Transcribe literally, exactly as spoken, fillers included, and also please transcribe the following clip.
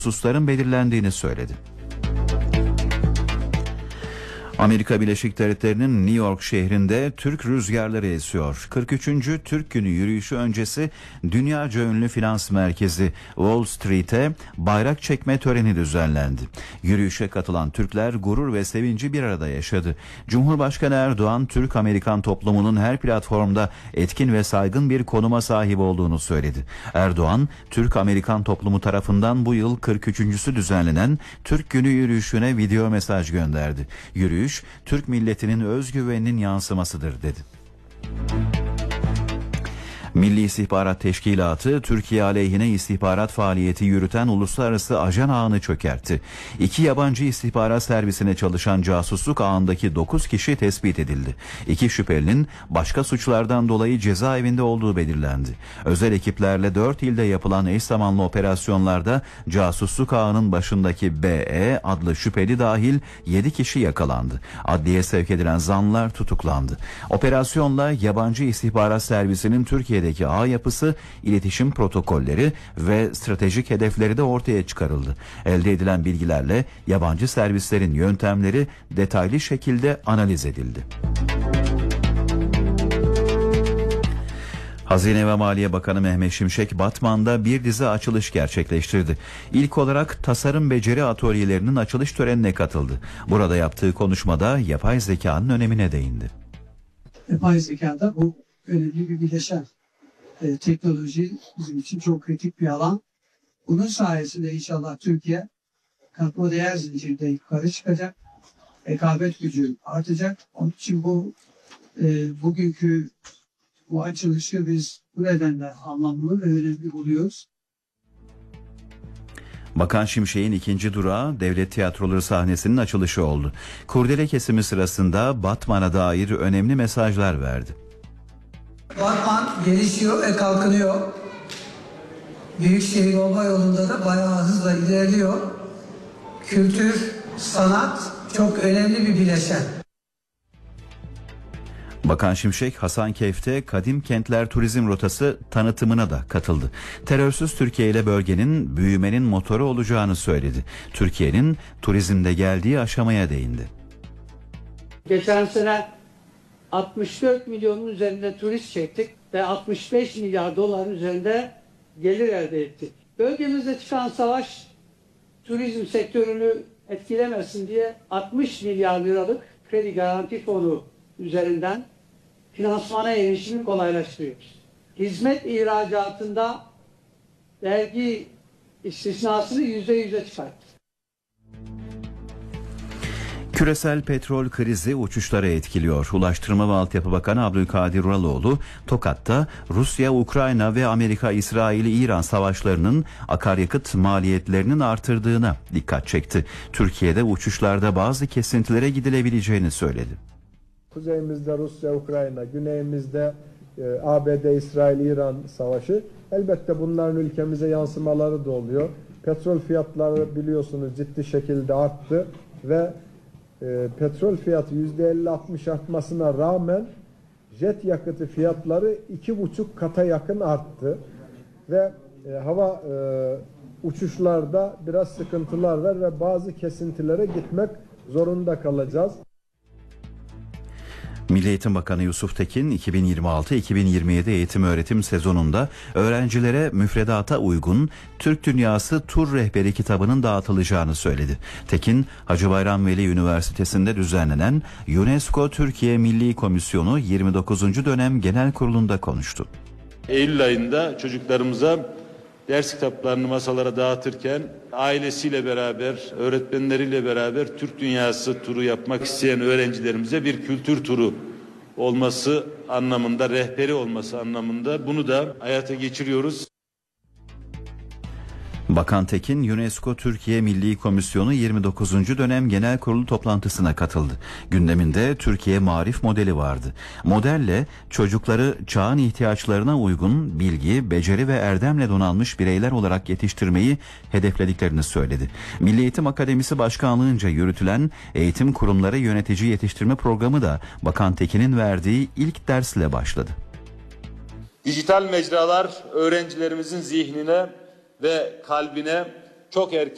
hususların belirlendiğini söyledi. Amerika Birleşik Devletleri'nin New York şehrinde Türk rüzgarları esiyor. kırk üçüncü Türk Günü yürüyüşü öncesi dünyaca ünlü finans merkezi Wall Street'e bayrak çekme töreni düzenlendi. Yürüyüşe katılan Türkler gurur ve sevinci bir arada yaşadı. Cumhurbaşkanı Erdoğan, Türk-Amerikan toplumunun her platformda etkin ve saygın bir konuma sahip olduğunu söyledi. Erdoğan, Türk-Amerikan toplumu tarafından bu yıl kırk üçüncüsü düzenlenen Türk Günü yürüyüşüne video mesaj gönderdi. Yürüyüş, Türk milletinin özgüveninin yansımasıdır dedi. Milli İstihbarat Teşkilatı, Türkiye aleyhine istihbarat faaliyeti yürüten uluslararası ajan ağını çökertti. İki yabancı istihbarat servisine çalışan casusluk ağındaki dokuz kişi tespit edildi. İki şüphelinin başka suçlardan dolayı cezaevinde olduğu belirlendi. Özel ekiplerle dört ilde yapılan eş zamanlı operasyonlarda casusluk ağının başındaki B E adlı şüpheli dahil yedi kişi yakalandı. Adliyeye sevk edilen zanlılar tutuklandı. Operasyonla yabancı istihbarat servisinin Türkiye Türkiye'deki ağ yapısı, iletişim protokolleri ve stratejik hedefleri de ortaya çıkarıldı. Elde edilen bilgilerle yabancı servislerin yöntemleri detaylı şekilde analiz edildi. Hazine ve Maliye Bakanı Mehmet Şimşek, Batman'da bir dizi açılış gerçekleştirdi. İlk olarak tasarım beceri atölyelerinin açılış törenine katıldı. Burada yaptığı konuşmada yapay zekanın önemine değindi. Yapay zekada bu önemli bir bileşen. E, teknoloji bizim için çok kritik bir alan. Bunun sayesinde inşallah Türkiye katma değer zincirinde yukarı çıkacak. Rekabet gücü artacak. Onun için bu e, bugünkü bu açılışı biz bu nedenle anlamlı ve önemli buluyoruz. Bakan Şimşek'in ikinci durağı Devlet Tiyatroları sahnesinin açılışı oldu. Kurdele kesimi sırasında Batman'a dair önemli mesajlar verdi. Batman gelişiyor ve kalkınıyor. Büyük şehir olma yolunda da bayağı hızla ilerliyor. Kültür, sanat çok önemli bir bileşen. Bakan Şimşek, Hasankeyf'te Kadim Kentler Turizm Rotası tanıtımına da katıldı. Terörsüz Türkiye ile bölgenin büyümenin motoru olacağını söyledi. Türkiye'nin turizmde geldiği aşamaya değindi. Geçen sene altmış dört milyonun üzerinde turist çektik ve altmış beş milyar doların üzerinde gelir elde ettik. Bölgemizde çıkan savaş turizm sektörünü etkilemesin diye altmış milyar liralık kredi garanti fonu üzerinden finansmana erişimi kolaylaştırıyoruz. Hizmet ihracatında vergi istisnasını yüzde yüze çıkarttık. Küresel petrol krizi uçuşları etkiliyor. Ulaştırma ve Altyapı Bakanı Abdülkadir Uraloğlu, Tokat'ta Rusya, Ukrayna ve Amerika-İsrail-İran savaşlarının akaryakıt maliyetlerinin artırdığına dikkat çekti. Türkiye'de uçuşlarda bazı kesintilere gidilebileceğini söyledi. Kuzeyimizde Rusya, Ukrayna, güneyimizde e, A B D, İsrail, İran savaşı. Elbette bunların ülkemize yansımaları da oluyor. Petrol fiyatları biliyorsunuz ciddi şekilde arttı ve e, petrol fiyatı yüzde elli altmış artmasına rağmen jet yakıtı fiyatları iki buçuk kata yakın arttı ve e, hava e, uçuşlarda biraz sıkıntılar var ve bazı kesintilere gitmek zorunda kalacağız. Milli Eğitim Bakanı Yusuf Tekin, iki bin yirmi altı iki bin yirmi yedi eğitim öğretim sezonunda öğrencilere müfredata uygun Türk Dünyası Tur Rehberi kitabının dağıtılacağını söyledi. Tekin, Hacı Bayram Veli Üniversitesi'nde düzenlenen UNESCO Türkiye Milli Komisyonu yirmi dokuzuncu dönem genel kurulunda konuştu. Eylül ayında çocuklarımıza ders kitaplarını masalara dağıtırken ailesiyle beraber, öğretmenleriyle beraber Türk Dünyası turu yapmak isteyen öğrencilerimize bir kültür turu olması anlamında, rehberi olması anlamında bunu da hayata geçiriyoruz. Bakan Tekin, UNESCO Türkiye Milli Komisyonu yirmi dokuzuncu dönem genel kurulu toplantısına katıldı. Gündeminde Türkiye Marif modeli vardı. Modelle çocukları çağın ihtiyaçlarına uygun bilgi, beceri ve erdemle donanmış bireyler olarak yetiştirmeyi hedeflediklerini söyledi. Milli Eğitim Akademisi Başkanlığı'nca yürütülen Eğitim Kurumları Yönetici Yetiştirme Programı da Bakan Tekin'in verdiği ilk dersle başladı. Dijital mecralar öğrencilerimizin zihnine ve kalbine çok erken